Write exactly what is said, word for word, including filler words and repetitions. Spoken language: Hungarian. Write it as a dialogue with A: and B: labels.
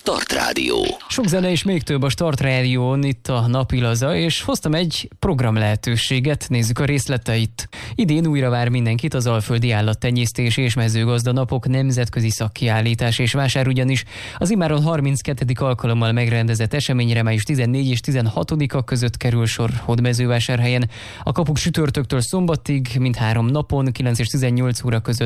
A: Start Rádió.
B: Sok zene és még több a Start Rádión, itt a Napilaza, és hoztam egy program lehetőséget, nézzük a részleteit. Idén újra vár mindenkit az Alföldi Állattenyésztés és Mezőgazda Napok nemzetközi szakkiállítás és vásár, ugyanis az immáron harminckettedik alkalommal megrendezett eseményre május tizennegyedike és tizenhatodika között kerül sor Hódmezővásárhelyen. A kapuk csütörtöktől szombatig, mindhárom napon, kilenc és tizennyolc óra között